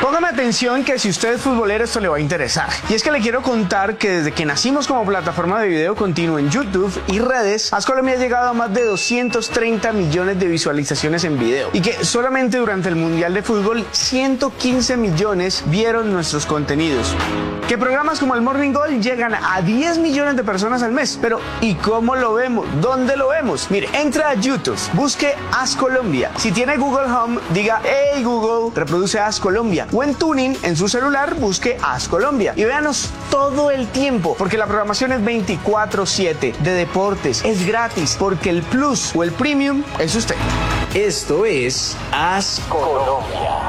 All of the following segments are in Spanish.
Póngame atención que si usted es futbolero esto le va a interesar. Y es que le quiero contar que desde que nacimos como plataforma de video continuo en YouTube y redes, AS Colombia ha llegado a más de 230 millones de visualizaciones en video. Y que solamente durante el Mundial de Fútbol 115 millones vieron nuestros contenidos. Que programas como el Morning Goal llegan a 10 millones de personas al mes. Pero ¿y cómo lo vemos? ¿Dónde lo vemos? Mire, entra a YouTube, busque AS Colombia. Si tiene Google Home, diga "Hey Google, reproduce AS Colombia". O en Tuning, en su celular, busque AS Colombia. Y véanos todo el tiempo, porque la programación es 24/7 de deportes. Es gratis, porque el Plus o el Premium es usted. Esto es AS Colombia.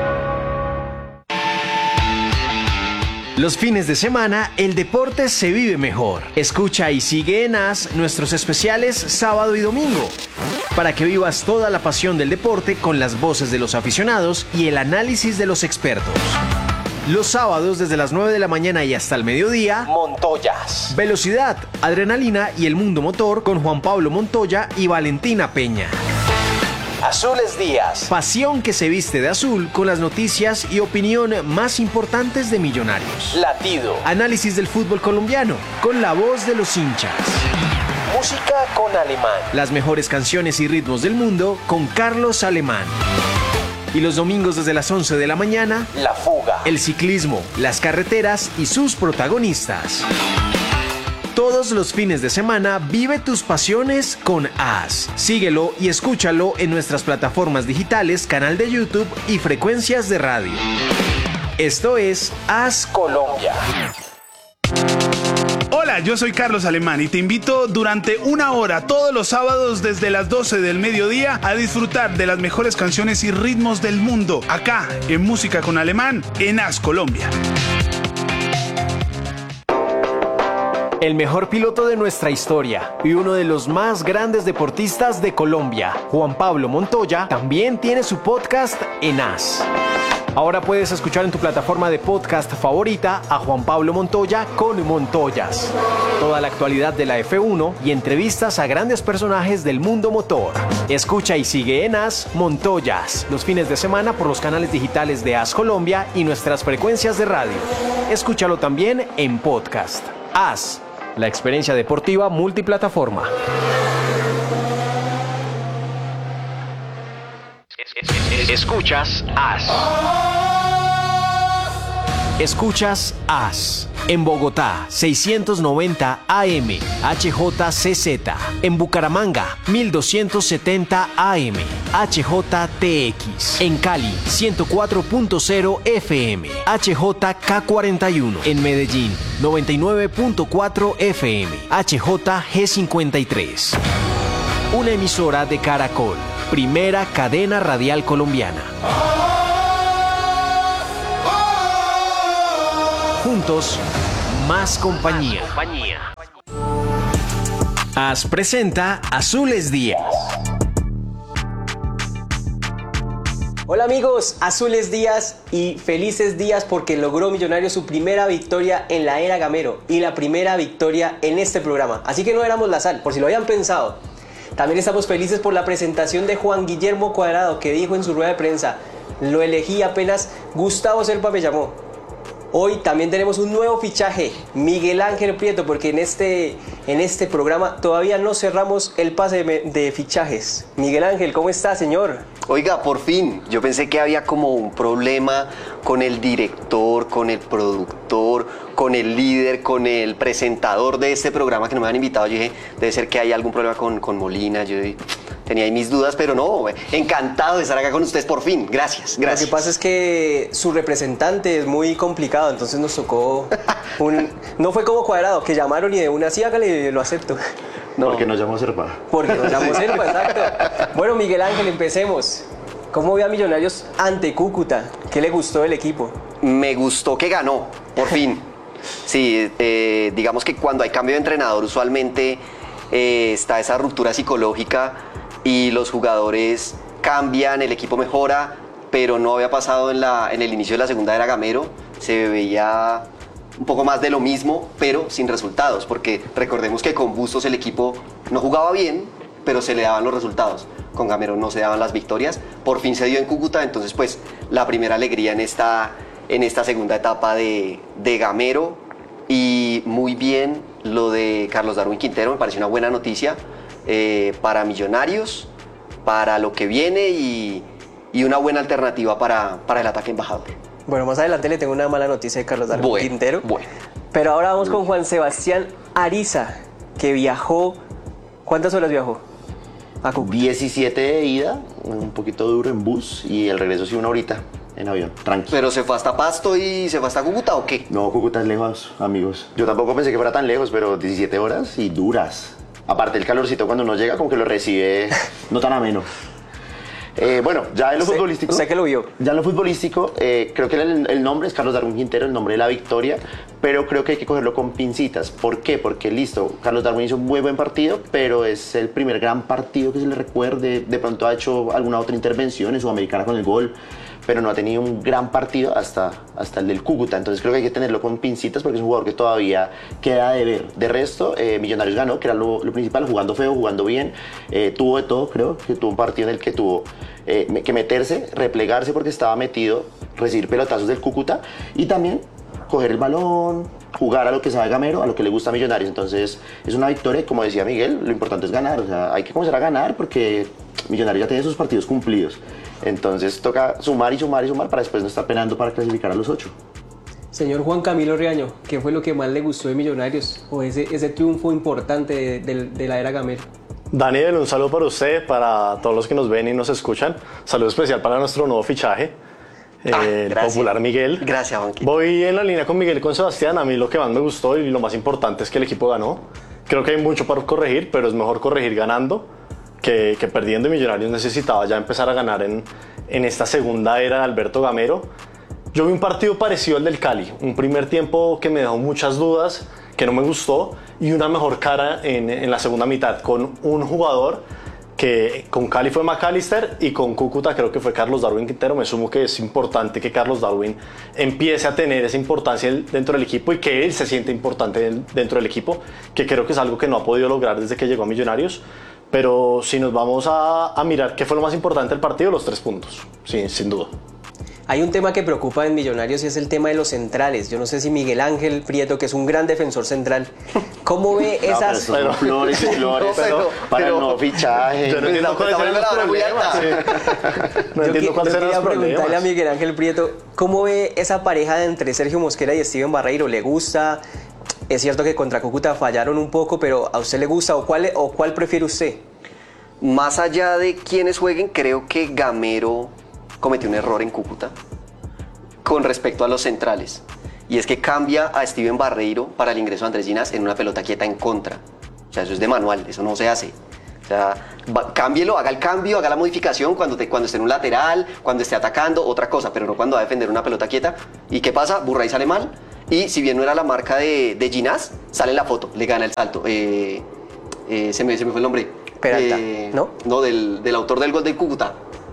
Los fines de semana, el deporte se vive mejor. Escucha y sigue en AS nuestros especiales sábado y domingo, para que vivas toda la pasión del deporte con las voces de los aficionados y el análisis de los expertos. Los sábados desde las 9 de la mañana y hasta el mediodía, Montoyas. Velocidad, adrenalina y el mundo motor con Juan Pablo Montoya y Valentina Peña. Azules Días. Pasión que se viste de azul con las noticias y opinión más importantes de Millonarios. Latido. Análisis del fútbol colombiano con la voz de los hinchas. Música con Alemán. Las mejores canciones y ritmos del mundo con Carlos Alemán. Y los domingos desde las 11 de la mañana, La Fuga. El ciclismo, las carreteras y sus protagonistas. Todos los fines de semana vive tus pasiones con AS. Síguelo y escúchalo en nuestras plataformas digitales, canal de YouTube y frecuencias de radio. Esto es AS Colombia. Hola, yo soy Carlos Alemán y te invito durante una hora todos los sábados desde las 12 del mediodía a disfrutar de las mejores canciones y ritmos del mundo, acá en Música con Alemán, en AS Colombia. El mejor piloto de nuestra historia y uno de los más grandes deportistas de Colombia, Juan Pablo Montoya, también tiene su podcast en AS. Ahora puedes escuchar en tu plataforma de podcast favorita a Juan Pablo Montoya con Montoyas. Toda la actualidad de la F1 y entrevistas a grandes personajes del mundo motor. Escucha y sigue en AS Montoyas los fines de semana por los canales digitales de AS Colombia y nuestras frecuencias de radio. Escúchalo también en podcast. AS, la experiencia deportiva multiplataforma. Escuchas AS. Escuchas AS. En Bogotá, 690 AM, HJCZ. En Bucaramanga, 1270 AM, HJTX. En Cali, 104.0 FM, HJK41. En Medellín, 99.4 FM, HJG53. Una emisora de Caracol, primera cadena radial colombiana. Juntos, más compañía. AS presenta Azules Días. Hola amigos, Azules Días y felices días porque logró Millonarios su primera victoria en la era Gamero y la primera victoria en este programa. Así que no éramos la sal, por si lo habían pensado. También estamos felices por la presentación de Juan Guillermo Cuadrado, que dijo en su rueda de prensa: lo elegí apenas Gustavo Serpa me llamó. Hoy también tenemos un nuevo fichaje, Miguel Ángel Prieto, porque en este programa todavía no cerramos el pase de fichajes. Miguel Ángel, ¿cómo está, señor? Oiga, por fin, yo pensé que había como un problema con el director, con el productor, con el líder, con el presentador de este programa que no me han invitado. Yo dije, debe ser que hay algún problema con Molina. Yo tenía ahí mis dudas, pero no, encantado de estar acá con ustedes por fin. Gracias. Lo que pasa es que su representante es muy complicado, entonces nos tocó no fue como Cuadrado, que llamaron y de una sí, hágale, lo acepto. No. Porque nos llamó Serpa. Porque nos llamó Serpa, exacto. Bueno, Miguel Ángel, empecemos. ¿Cómo ve a Millonarios ante Cúcuta? ¿Qué le gustó del equipo? Me gustó que ganó, por fin. Sí, digamos que cuando hay cambio de entrenador usualmente está esa ruptura psicológica y los jugadores cambian, el equipo mejora, pero no había pasado en el inicio de la segunda era Gamero. Se veía un poco más de lo mismo, pero sin resultados, porque recordemos que con Bustos el equipo no jugaba bien, pero se le daban los resultados. Con Gamero no se daban las victorias. Por fin se dio en Cúcuta, entonces pues la primera alegría en esta segunda etapa de Gamero. Y muy bien lo de Carlos Darwin Quintero, me pareció una buena noticia para Millonarios, para lo que viene y una buena alternativa para el ataque embajador. Bueno, más adelante le tengo una mala noticia de Carlos Darwin Quintero. Bueno. Pero ahora vamos con Juan Sebastián Ariza, que viajó. ¿Cuántas horas viajó a Cúcuta? 17 de ida, un poquito duro en bus y el regreso sí 1 horita en avión, tranqui. ¿Pero se fue hasta Pasto y se fue hasta Cúcuta o qué? No, Cúcuta es lejos, amigos. Yo tampoco pensé que fuera tan lejos, pero 17 horas y duras. Aparte el calorcito cuando uno llega como que lo recibe no tan ameno. Bueno, ya en lo futbolístico. ¿Usted que lo vio? Ya en lo futbolístico, creo que el nombre es Carlos Darwin Quintero, el nombre de la victoria, pero creo que hay que cogerlo con pincitas. ¿Por qué? Porque listo, Carlos Darwin hizo un muy buen partido, pero es el primer gran partido que se le recuerde. De pronto ha hecho alguna otra intervención en Sudamericana con el gol, pero no ha tenido un gran partido hasta el del Cúcuta. Entonces creo que hay que tenerlo con pincitas porque es un jugador que todavía queda de ver. De resto, Millonarios ganó, que era lo principal, jugando feo, jugando bien. Tuvo de todo, creo que tuvo un partido en el que tuvo que meterse, replegarse porque estaba metido, recibir pelotazos del Cúcuta y también coger el balón, jugar a lo que sabe Gamero, a lo que le gusta a Millonarios. Entonces es una victoria y como decía Miguel, lo importante es ganar. O sea, hay que comenzar a ganar porque Millonarios ya tiene sus partidos cumplidos. Entonces toca sumar y sumar y sumar para después no estar penando para clasificar a los 8. Señor Juan Camilo Riaño, ¿qué fue lo que más le gustó de Millonarios? O ese triunfo importante de la era Gamero. Daniel, un saludo para usted, para todos los que nos ven y nos escuchan. Saludo especial para nuestro nuevo fichaje, el popular Miguel. Gracias, Juanquito. Voy en la línea con Miguel y con Sebastián. A mí lo que más me gustó y lo más importante es que el equipo ganó. Creo que hay mucho para corregir, pero es mejor corregir ganando que perdiendo. Y Millonarios necesitaba ya empezar a ganar en esta segunda era de Alberto Gamero. Yo vi un partido parecido al del Cali, un primer tiempo que me dejó muchas dudas, que no me gustó, y una mejor cara en la segunda mitad, con un jugador que con Cali fue McAllister y con Cúcuta creo que fue Carlos Darwin Quintero. Me sumo que es importante que Carlos Darwin empiece a tener esa importancia dentro del equipo y que él se siente importante dentro del equipo, que creo que es algo que no ha podido lograr desde que llegó a Millonarios. Pero si nos vamos a mirar qué fue lo más importante del partido, los 3 puntos, sí, sin duda. Hay un tema que preocupa en Millonarios y es el tema de los centrales. Yo no sé si Miguel Ángel Prieto, que es un gran defensor central, ¿cómo ve esas? Pero flores y flores para el nuevo fichaje. Yo no entiendo cuáles eran los problemas. No entiendo cuáles eran los Yo quería preguntarle a problemas. Miguel Ángel Prieto, ¿cómo ve esa pareja entre Sergio Mosquera y Steven Barreiro? ¿Le gusta? Es cierto que contra Cúcuta fallaron un poco, pero ¿a usted le gusta o cuál prefiere usted? Más allá de quienes jueguen, creo que Gamero cometió un error en Cúcuta con respecto a los centrales. Y es que cambia a Steven Barreiro para el ingreso de Andrés Ginás en una pelota quieta en contra. O sea, eso es de manual, eso no se hace. O sea, cámbielo, haga el cambio, haga la modificación cuando esté en un lateral, cuando esté atacando, otra cosa, pero no cuando va a defender una pelota quieta. ¿Y qué pasa? Burray sale mal. Y si bien no era la marca de Ginás, sale en la foto, le gana el salto. Se me fue el nombre. Peralta, ¿no? No, del autor del gol de Cúcuta.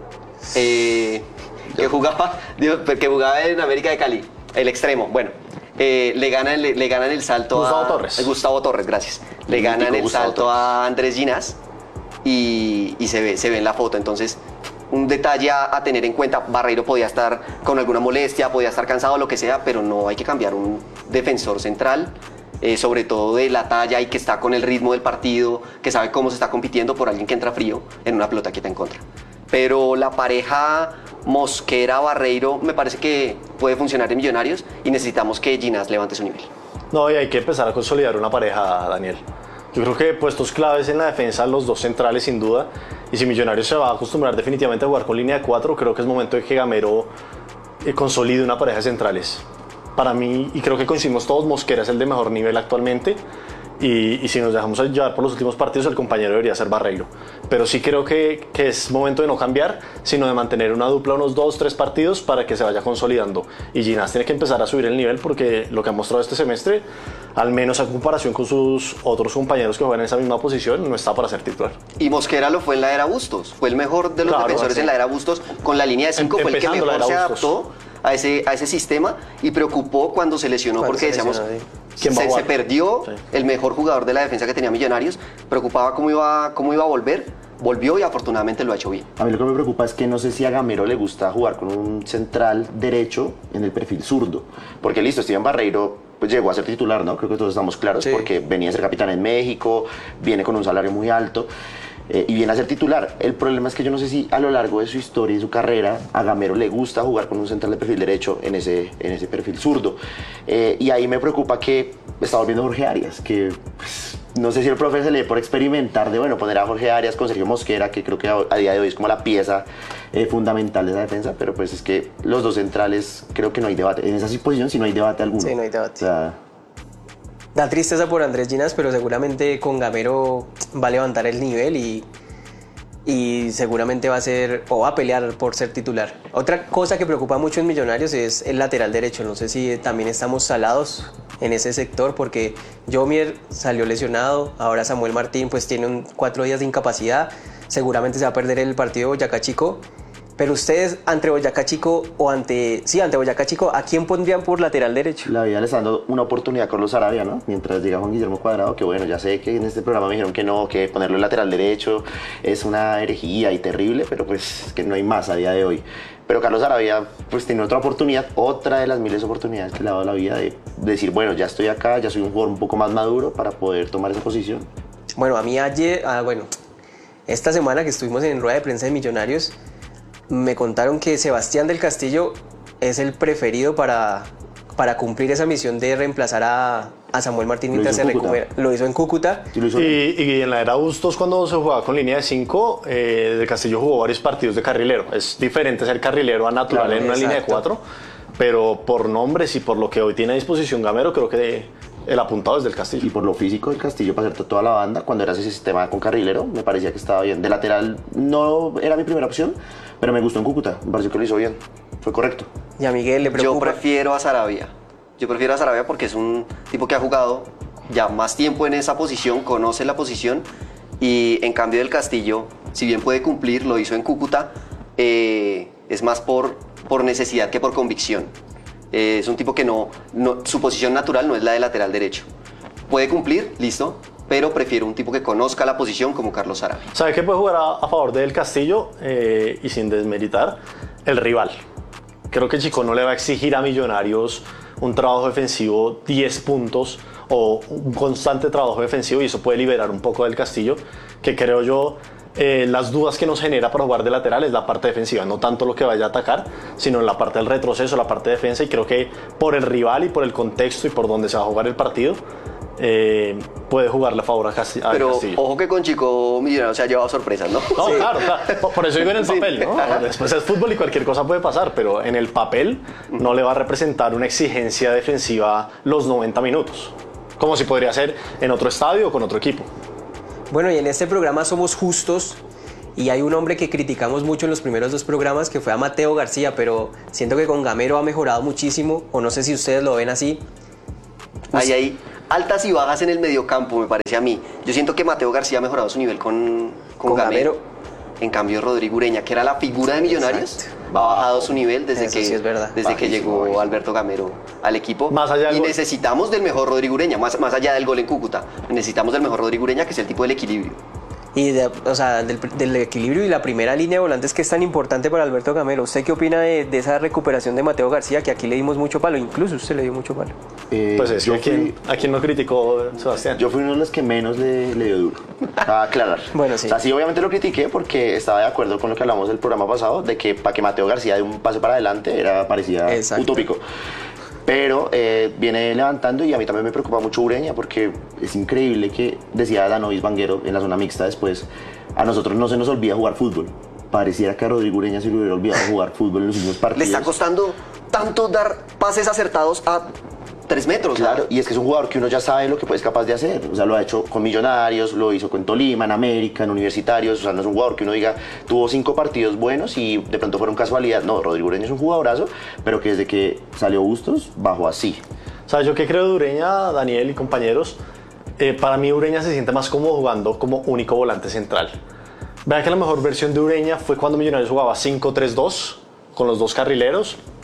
Que jugaba en América de Cali, el extremo. Bueno, le ganan el salto Gustavo Torres. Gustavo Torres, gracias. Le ganan el salto a Andrés Ginás y se ve en la foto. Entonces, un detalle a tener en cuenta: Barreiro podía estar con alguna molestia, podía estar cansado, lo que sea, pero no hay que cambiar un defensor central. Sobre todo de la talla y que está con el ritmo del partido, que sabe cómo se está compitiendo por alguien que entra frío en una pelota quieta en contra. Pero la pareja Mosquera-Barreiro me parece que puede funcionar en Millonarios y necesitamos que Ginás levante su nivel. No, y hay que empezar a consolidar una pareja, Daniel. Yo creo que puestos claves en la defensa, los 2 centrales sin duda, y si Millonarios se va a acostumbrar definitivamente a jugar con línea de 4, creo que es momento de que Gamero consolide una pareja de centrales. Para mí, y creo que coincidimos todos, Mosquera es el de mejor nivel actualmente, y si nos dejamos llevar por los últimos partidos, el compañero debería ser Barreiro. Pero sí creo que es momento de no cambiar, sino de mantener una dupla unos 2-3 partidos para que se vaya consolidando. Y Ginás tiene que empezar a subir el nivel porque lo que ha mostrado este semestre, al menos en comparación con sus otros compañeros que juegan en esa misma posición, no está para ser titular. Y Mosquera lo fue en la era Bustos, fue el mejor de los defensores en la era Bustos, con la línea de 5 fue el que mejor se adaptó a ese sistema y preocupó cuando se lesionó, porque decíamos, ¿Quién va a se jugar? perdió Sí. el mejor jugador de la defensa que tenía Millonarios, preocupaba cómo iba a volver, volvió y afortunadamente lo ha hecho bien. A mí lo que me preocupa es que no sé si a Gamero le gusta jugar con un central derecho en el perfil zurdo. Porque listo, Steven Barreiro pues llegó a ser titular, ¿no? Creo que todos estamos claros, Sí. porque venía a ser capitán en México, viene con un salario muy alto y viene a ser titular. El problema es que yo no sé si a lo largo de su historia y su carrera a Gamero le gusta jugar con un central de perfil derecho en ese perfil zurdo. Y ahí me preocupa que está volviendo Jorge Arias, que pues, no sé si el profe se le dé por experimentar de, bueno, poner a Jorge Arias con Sergio Mosquera, que creo que a día de hoy es como la pieza fundamental de esa defensa, pero pues es que los dos centrales creo que no hay debate. En esa posición sí no hay debate alguno. Sí, no hay debate. O sea, Da tristeza por Andrés Ginas, pero seguramente con Gamero va a levantar el nivel y seguramente va a pelear por ser titular. Otra cosa que preocupa mucho en Millonarios es el lateral derecho. No sé si también estamos salados en ese sector, porque Yomier salió lesionado, ahora Samuel Martín pues tiene 4 días de incapacidad, seguramente se va a perder el partido de Boyacá Chico. Pero ustedes, ante Boyacá Chico ante Boyacá Chico, ¿a quién pondrían por lateral derecho? la vida le está dando una oportunidad a Carlos Arabia, ¿no? Mientras llega Juan Guillermo Cuadrado, que bueno, ya sé que en este programa me dijeron que no, que ponerlo en lateral derecho es una herejía y terrible, pero pues es que no hay más a día de hoy. Pero Carlos Arabia pues tiene otra oportunidad, otra de las miles de oportunidades que le ha dado la vida de decir, bueno, ya estoy acá, ya soy un jugador un poco más maduro para poder tomar esa posición. Bueno, a mí esta semana que estuvimos en rueda de prensa de Millonarios, me contaron que Sebastián del Castillo es el preferido para cumplir esa misión de reemplazar a Samuel Martín mientras se recupera. Lo hizo en Cúcuta. Sí, lo hizo bien. Y en la era Bustos, cuando se jugaba con línea de 5, Del Castillo jugó varios partidos de carrilero. Es diferente ser carrilero a natural Claro, en una línea de exacto. 4, pero por nombres y por lo que hoy tiene a disposición Gamero, creo que el apuntado es Del Castillo. Y por lo físico del Castillo para hacer toda la banda, cuando era ese sistema con carrilero, me parecía que estaba bien. De lateral no era mi primera opción, pero me gustó en Cúcuta, me pareció que lo hizo bien, fue correcto. Y a Miguel le Yo preocupa. prefiero a Sarabia. Yo prefiero a Sarabia porque es un tipo que ha jugado ya más tiempo en esa posición, conoce la posición, y en cambio del Castillo, si bien puede cumplir, lo hizo en Cúcuta, es más por necesidad que por convicción. Es un tipo que su posición natural no es la de lateral derecho. Puede cumplir, listo, pero prefiero un tipo que conozca la posición como Carlos Sarabia. ¿Sabe qué puede jugar a favor del Castillo? Y sin desmeritar, el rival. Creo que Chico no le va a exigir a Millonarios un trabajo defensivo 10 puntos o un constante trabajo defensivo, y eso puede liberar un poco del Castillo, que creo yo las dudas que nos genera para jugar de lateral es la parte defensiva, no tanto lo que vaya a atacar, sino en la parte del retroceso, la parte de defensa, y creo que por el rival y por el contexto y por donde se va a jugar el partido, puede jugarle a favor a Castillo. Pero ojo que con Chico Millonarios se ha llevado sorpresas, ¿no? No, claro. Por eso digo en el papel, ¿no? Ajá. Después es fútbol y cualquier cosa puede pasar, pero en el papel no le va a representar una exigencia defensiva los 90 minutos, como si podría ser en otro estadio o con otro equipo. Bueno, y en este programa somos justos, y hay un hombre que criticamos mucho en los primeros 2 programas, que fue a Mateo García, pero siento que con Gamero ha mejorado muchísimo, o no sé si ustedes lo ven así. Hay altas y bajas en el mediocampo, me parece a mí. Yo siento que Mateo García ha mejorado su nivel con Gamero. En cambio, Rodrigo Ureña, que era la figura de Millonarios, Exacto. ha bajado su nivel desde Eso sí es verdad. que llegó Alberto Gamero al equipo. Más allá del y gol. necesitamos del mejor Rodrigo Ureña, más allá del gol en Cúcuta. Necesitamos del mejor Rodrigo Ureña, que es el tipo del equilibrio. Y del equilibrio y la primera línea de volantes que es tan importante para Alberto Gamero. ¿Usted qué opina de esa recuperación de Mateo García, que aquí le dimos mucho palo? Incluso usted le dio mucho palo. Pues es yo que ¿a quién no criticó Sebastián? Yo fui uno de los que menos le dio duro, a aclarar. Bueno, sí. O sea, sí, obviamente lo critiqué porque estaba de acuerdo con lo que hablamos del programa pasado, de que para que Mateo García dé un paso para adelante parecía Exacto. utópico. Pero viene levantando, y a mí también me preocupa mucho Ureña, porque es increíble que, decía Danovis Vanguero en la zona mixta después, a nosotros no se nos olvida jugar fútbol. Pareciera que a Rodrigo Ureña se le hubiera olvidado jugar fútbol en los últimos Le partidos. está costando tanto dar pases acertados a 3 metros. Claro, y es que es un jugador que uno ya sabe lo que es capaz de hacer. O sea, lo ha hecho con Millonarios, lo hizo con Tolima, en América, en Universitarios. O sea, no es un jugador que uno diga, tuvo 5 partidos buenos y de pronto fueron casualidad. No, Rodrigo Ureña es un jugadorazo, pero que desde que salió Bustos, bajó así. O sea, yo que creo de Ureña, Daniel y compañeros, para mí Ureña se siente más cómodo jugando como único volante central. Vean que la mejor versión de Ureña fue cuando Millonarios jugaba 5-3-2 con los 2 carrileros.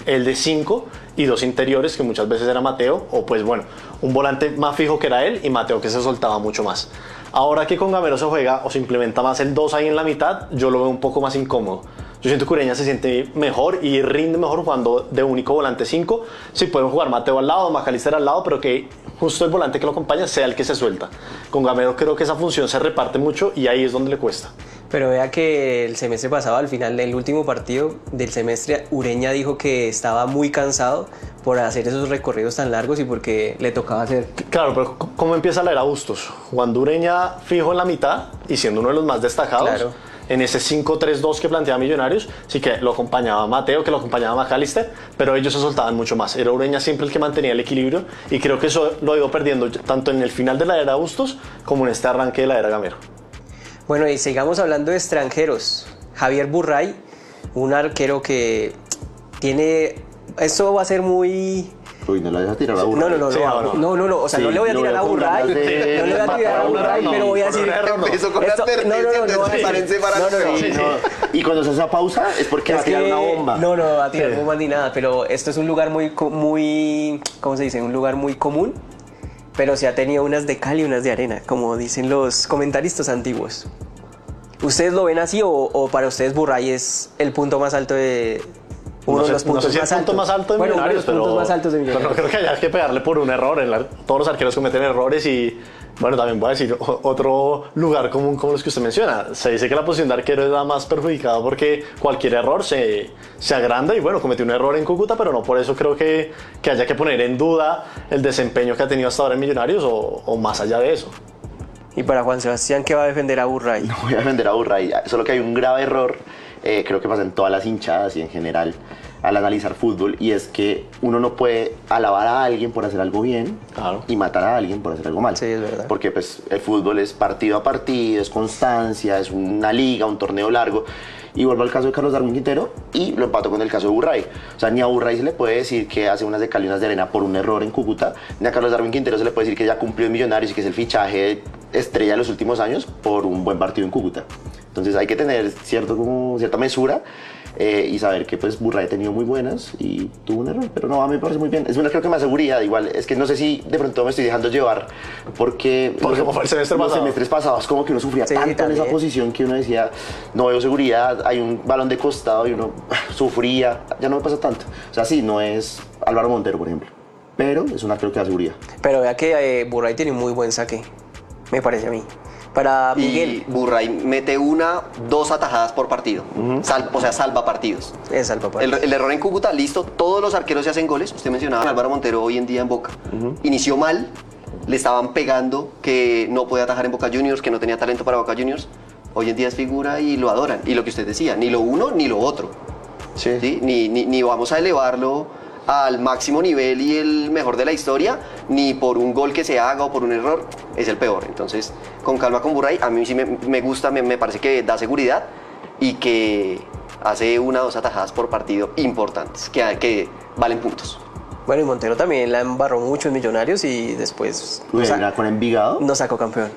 el de 5 y 2 interiores, que muchas veces era Mateo, o pues bueno, un volante más fijo que era él y Mateo que se soltaba mucho más. Ahora que con Gamero se juega o se implementa más el 2 ahí en la mitad, yo lo veo un poco más incómodo. Yo siento que Ureña se siente mejor y rinde mejor jugando de único volante 5. Sí, pueden jugar Mateo al lado, McAllister al lado, pero que justo el volante que lo acompaña sea el que se suelta. Con Gamero creo que esa función se reparte mucho y ahí es donde le cuesta. Pero vea que el semestre pasado, al final del último partido del semestre, Ureña dijo que estaba muy cansado por hacer esos recorridos tan largos y porque le tocaba hacer. Claro, pero ¿cómo empieza la era Bustos? Jugando Ureña fijo en la mitad y siendo uno de los más destacados. Claro. En ese 5-3-2 que planteaba Millonarios, sí que lo acompañaba Mateo, que lo acompañaba McAllister, pero ellos se soltaban mucho más. Era Ureña siempre el que mantenía el equilibrio y creo que eso lo ha ido perdiendo tanto en el final de la era Bustos como en este arranque de la era Gamero. Bueno, y sigamos hablando de extranjeros. Javier Burray, un arquero que tiene... Esto va a ser muy... Uy, no le vas a tirar a Burray. No, Sí, no, o sea, Sí, no le voy a lo tirar a veo con Burray, ganas de no le voy a tirar a Burray, no, pero voy a por decir... Empezó con la advertencia de estar en separación. Y cuando se hace esa pausa es porque va a tirar una bomba. No va a tirar bomba ni nada, pero esto es un lugar muy, ¿cómo se dice? Un lugar muy común, pero se ha tenido unas de cal y unas de arena, como dicen los comentaristas antiguos. ¿Ustedes lo ven así o para ustedes Burray es el punto más alto de... Uno de los puntos no sé si más el punto altos. más alto de Bueno, uno de Millonarios, los puntos más altos de Millonarios. pero no creo que haya que pegarle por un error. Todos los arqueros cometen errores y, bueno, también voy a decir otro lugar común como los que usted menciona. Se dice que la posición de arquero es la más perjudicada porque cualquier error se agranda y, bueno, cometió un error en Cúcuta, pero no por eso creo que haya que poner en duda el desempeño que ha tenido hasta ahora en Millonarios o más allá de eso. Y para Juan Sebastián, ¿qué va a defender a Burray? No voy a defender a Burray, solo que hay un grave error, creo que pasa en todas las hinchadas y en general al analizar fútbol, y es que uno no puede alabar a alguien por hacer algo bien, claro, y matar a alguien por hacer algo mal. Sí, es verdad. Porque pues el fútbol es partido a partido, es constancia, es una liga, un torneo largo. Y vuelvo al caso de Carlos Darwin Quintero y lo empato con el caso de Burray. O sea, ni a Burray se le puede decir que hace unas de cal y unas de arena por un error en Cúcuta, ni a Carlos Darwin Quintero se le puede decir que ya cumplió en Millonarios y que es el fichaje estrella de los últimos años por un buen partido en Cúcuta. Entonces hay que tener cierta mesura y saber que pues Burray ha tenido muy buenas y tuvo un error, pero no, a mí me parece muy bien. Es una, creo que más seguridad, igual, es que no sé si de pronto me estoy dejando llevar porque como fue el semestre los pasado. semestres pasados como que uno sufría tanto también en esa posición que uno decía, no veo seguridad, hay un balón de costado y uno sufría, ya no me pasa tanto. O sea, sí, no es Álvaro Montero, por ejemplo, pero es una, creo que da seguridad. Pero vea que Burray tiene un muy buen saque, me parece a mí. Para Miguel. Y Burray mete 2 atajadas por partido. O sea, salva partidos. Es al papá. El error en Cúcuta, listo, todos los arqueros se hacen goles. Usted mencionaba a Álvaro Montero hoy en día en Boca. Inició mal, le estaban pegando que no podía atajar en Boca Juniors, que no tenía talento para Boca Juniors. Hoy en día es figura y lo adoran. Y lo que usted decía, ni lo uno ni lo otro. ¿Sí? Ni vamos a elevarlo al máximo nivel y el mejor de la historia, ni por un gol que se haga o por un error, es el peor. Entonces, con calma con Burray, a mí sí me gusta, me parece que da seguridad y que hace 1 o 2 atajadas por partido importantes, que valen puntos. Bueno, y Montero también la embarró mucho en Millonarios y después Con Envigado. nos sacó campeón.